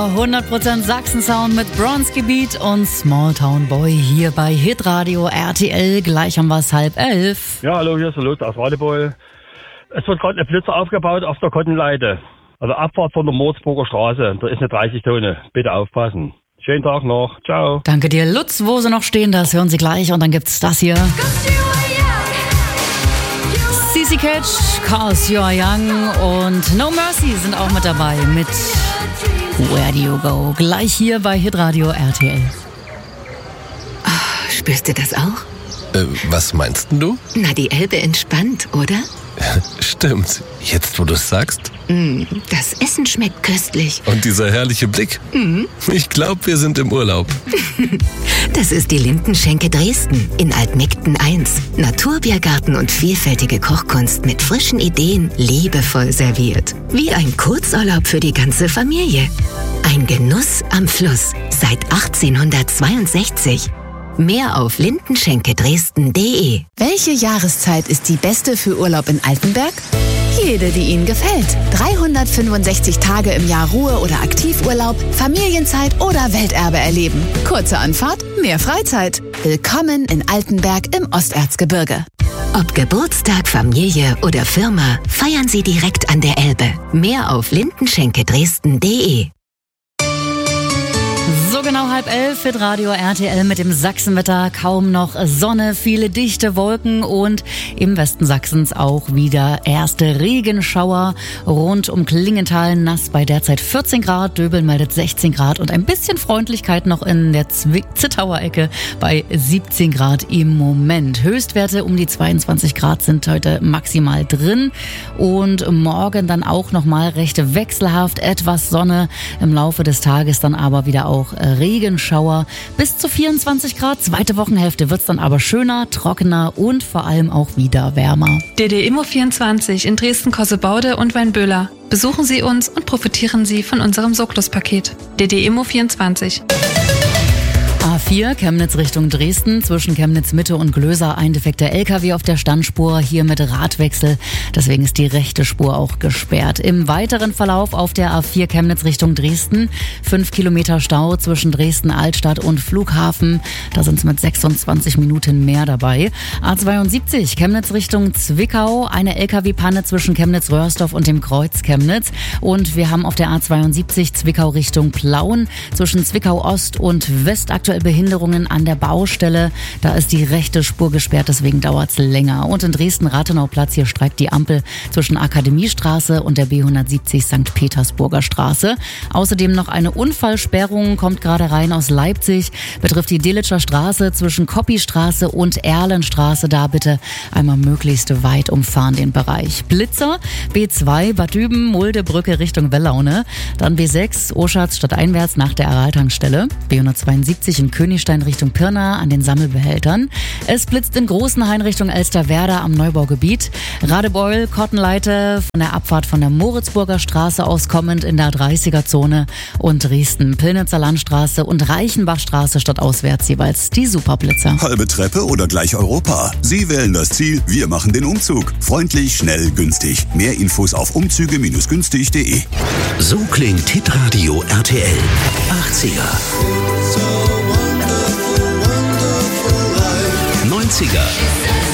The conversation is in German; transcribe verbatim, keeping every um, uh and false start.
hundert Prozent Sachsen-Sound mit Bronzegebiet und Smalltown Boy hier bei Hitradio R T L. Gleich haben wir es halb elf. Ja, hallo, hier ist der Lutz aus Radebeul. Es wird gerade eine Blitzer aufgebaut auf der Kottenleite. Also Abfahrt von der Moritzburger Straße. Da ist eine dreißig Tonne. Bitte aufpassen. Schönen Tag noch. Ciao. Danke dir, Lutz. Wo sie noch stehen, das hören Sie gleich. Und dann gibt's das hier. C C Catch, Cause You Are Young und No Mercy sind auch mit dabei mit Where Do You Go? Gleich hier bei Hitradio R T L. Oh, spürst du das auch? Äh, was meinst du? Na, die Elbe entspannt, oder? Stimmt. Jetzt, wo du es sagst. Mm, das Essen schmeckt köstlich. Und dieser herrliche Blick. Mm. Ich glaube, wir sind im Urlaub. Das ist die Lindenschenke Dresden in Altmegden eins. Naturbiergarten und vielfältige Kochkunst mit frischen Ideen, liebevoll serviert. Wie ein Kurzurlaub für die ganze Familie. Ein Genuss am Fluss seit achtzehnhundertzweiundsechzig. Mehr auf lindenschenke dresden punkt de. Welche Jahreszeit ist die beste für Urlaub in Altenberg? Jede, die Ihnen gefällt. dreihundertfünfundsechzig Tage im Jahr Ruhe- oder Aktivurlaub, Familienzeit oder Welterbe erleben. Kurze Anfahrt, mehr Freizeit. Willkommen in Altenberg im Osterzgebirge. Ob Geburtstag, Familie oder Firma, feiern Sie direkt an der Elbe. Mehr auf lindenschenke dresden punkt de. So genau halb elf, Hitradio R T L mit dem Sachsenwetter. Kaum noch Sonne, viele dichte Wolken und im Westen Sachsens auch wieder erste Regenschauer. Rund um Klingenthal nass bei derzeit vierzehn Grad. Döbeln meldet sechzehn Grad und ein bisschen Freundlichkeit noch in der Zwick- Zittauer Ecke bei siebzehn Grad im Moment. Höchstwerte um die zweiundzwanzig Grad sind heute maximal drin und morgen dann auch nochmal recht wechselhaft. Etwas Sonne im Laufe des Tages, dann aber wieder auch Regenschauer bis zu vierundzwanzig Grad. Zweite Wochenhälfte wird's dann aber schöner, trockener und vor allem auch wieder wärmer. D D Immo vierundzwanzig in Dresden-Kossebaude und Weinböhler. Besuchen Sie uns und profitieren Sie von unserem Soklos-Paket. D D Immo vierundzwanzig. A vier, Chemnitz Richtung Dresden, zwischen Chemnitz Mitte und Glöser ein defekter L K W auf der Standspur, hier mit Radwechsel, deswegen ist die rechte Spur auch gesperrt. Im weiteren Verlauf auf der A vier Chemnitz Richtung Dresden, fünf Kilometer Stau zwischen Dresden Altstadt und Flughafen, da sind es mit sechsundzwanzig Minuten mehr dabei. A zweiundsiebzig, Chemnitz Richtung Zwickau, eine L K W-Panne zwischen Chemnitz-Röhrsdorf und dem Kreuz Chemnitz und wir haben auf der A zweiundsiebzig Zwickau Richtung Plauen, zwischen Zwickau Ost und West aktuell Behinderungen an der Baustelle. Da ist die rechte Spur gesperrt, deswegen dauert es länger. Und in Dresden-Rathenauplatz, hier streikt die Ampel zwischen Akademiestraße und der B hundertsiebzig Sankt Petersburger Straße. Außerdem noch eine Unfallsperrung, kommt gerade rein aus Leipzig, betrifft die Delitscher Straße zwischen Koppistraße und Erlenstraße. Da bitte einmal möglichst weit umfahren den Bereich. Blitzer, B zwei, Bad Düben, Muldebrücke Richtung Wellaune. Dann B sechs, Oschatz stadteinwärts nach der Araltankstelle. B hundertzweiundsiebzig in Königstein Richtung Pirna an den Sammelbehältern. Es blitzt in Großenhain Richtung Elsterwerda am Neubaugebiet. Radebeul, Kottenleite von der Abfahrt von der Moritzburger Straße aus kommend in der dreißiger Zone und Dresden, Pillnitzer Landstraße und Reichenbachstraße stadtauswärts jeweils die Superblitzer. Halbe Treppe oder gleich Europa? Sie wählen das Ziel, wir machen den Umzug. Freundlich, schnell, günstig. Mehr Infos auf umzüge günstig punkt de. So klingt Hitradio R T L. achtziger. neunziger.